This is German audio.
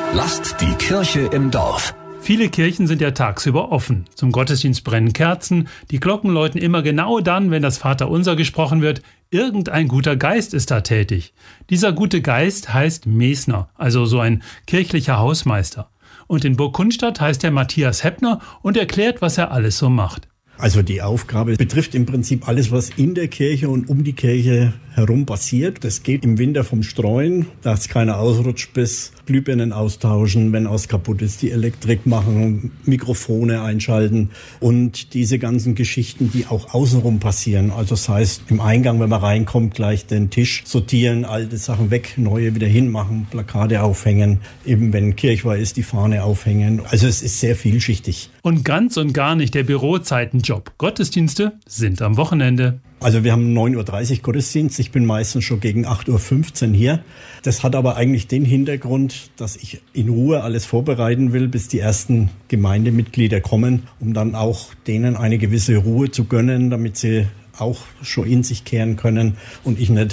Lasst die Kirche im Dorf. Viele Kirchen sind ja tagsüber offen. Zum Gottesdienst brennen Kerzen, die Glocken läuten immer genau dann, wenn das Vaterunser gesprochen wird. Irgendein guter Geist ist da tätig. Dieser gute Geist heißt Mesner, also so ein kirchlicher Hausmeister. Und in Burg Kunstadt heißt er Matthias Heppner und erklärt, was er alles so macht. Also die Aufgabe betrifft im Prinzip alles, was in der Kirche und um die Kirche herum passiert. Das geht im Winter vom Streuen, dass keiner ausrutscht, bis Glühbirnen austauschen, wenn was kaputt ist, die Elektrik machen, Mikrofone einschalten und diese ganzen Geschichten, die auch außenrum passieren. Also das heißt, im Eingang, wenn man reinkommt, gleich den Tisch sortieren, alte Sachen weg, neue wieder hinmachen, Plakate aufhängen, eben wenn Kirchweih ist, die Fahne aufhängen. Also es ist sehr vielschichtig. Und ganz und gar nicht der Bürozeitenjob. Gottesdienste sind am Wochenende. Also wir haben 9.30 Uhr Gottesdienst. Ich bin meistens schon gegen 8.15 Uhr hier. Das hat aber eigentlich den Hintergrund, dass ich in Ruhe alles vorbereiten will, bis die ersten Gemeindemitglieder kommen, um dann auch denen eine gewisse Ruhe zu gönnen, damit sie auch schon in sich kehren können und ich nicht